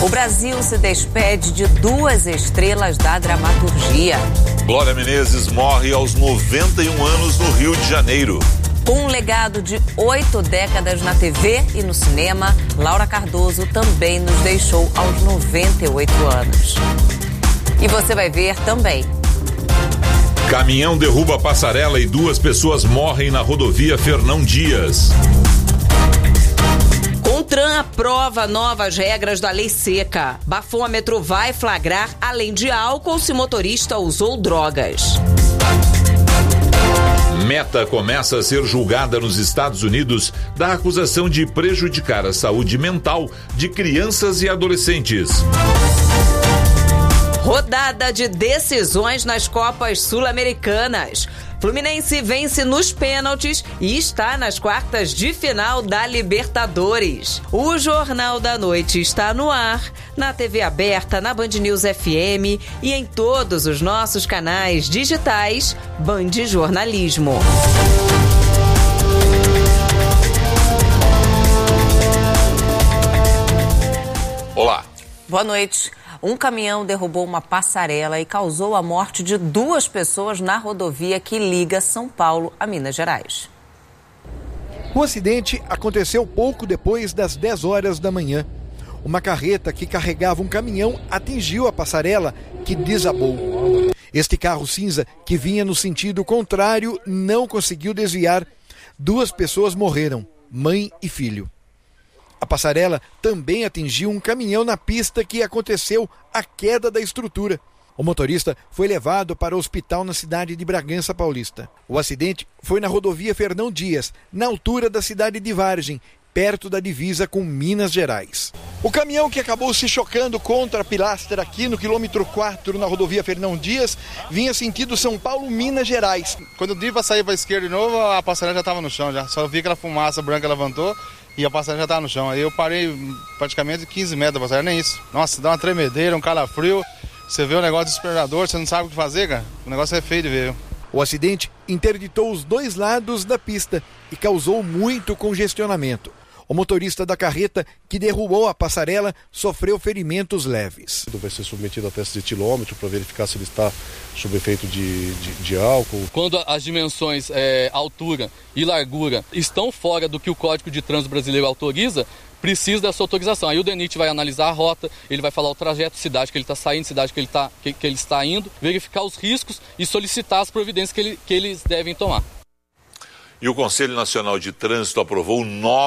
O Brasil se despede de 2 estrelas da dramaturgia. Glória Menezes morre aos 91 anos no Rio de Janeiro. Com um legado de 8 décadas na TV e no cinema, Laura Cardoso também nos deixou aos 98 anos. E você vai ver também. Caminhão derruba passarela e 2 pessoas morrem na rodovia Fernão Dias. Contran aprova novas regras da lei seca. Bafômetro vai flagrar, além de álcool, se motorista usou drogas. Meta começa a ser julgada nos Estados Unidos da acusação de prejudicar a saúde mental de crianças e adolescentes. Rodada de decisões nas Copas Sul-Americanas. Fluminense vence nos pênaltis e está nas quartas de final da Libertadores. O Jornal da Noite está no ar, na TV aberta, na Band News FM e em todos os nossos canais digitais Band Jornalismo. Olá. Boa noite. Um caminhão derrubou uma passarela e causou a morte de 2 pessoas na rodovia que liga São Paulo a Minas Gerais. O acidente aconteceu pouco depois das 10 horas da manhã. Uma carreta que carregava um caminhão atingiu a passarela, que desabou. Este carro cinza, que vinha no sentido contrário, não conseguiu desviar. 2 pessoas morreram, mãe e filho. A passarela também atingiu um caminhão na pista que aconteceu a queda da estrutura. O motorista foi levado para o hospital na cidade de Bragança Paulista. O acidente foi na rodovia Fernão Dias, na altura da cidade de Vargem, perto da divisa com Minas Gerais. O caminhão que acabou se chocando contra a pilastra aqui no quilômetro 4 na rodovia Fernão Dias vinha sentido São Paulo, Minas Gerais. Quando eu dei para sair para a esquerda de novo, a passarela já estava no chão, já. Só vi aquela fumaça branca levantou e a passarela já estava no chão. Aí eu parei praticamente 15 metros da passarela, nem isso. Nossa, dá uma tremedeira, um calafrio. Você vê o negócio desesperador, você não sabe o que fazer, cara. O negócio é feio de ver. O acidente interditou os 2 lados da pista e causou muito congestionamento. O motorista da carreta que derrubou a passarela sofreu ferimentos leves. Vai ser submetido a teste de etilômetro para verificar se ele está sob efeito de álcool. Quando as dimensões altura e largura estão fora do que o Código de Trânsito Brasileiro autoriza, precisa dessa autorização. Aí o DENIT vai analisar a rota, ele vai falar o trajeto, cidade que ele está saindo, cidade que ele está indo, verificar os riscos e solicitar as providências que eles devem tomar. E o Conselho Nacional de Trânsito aprovou 9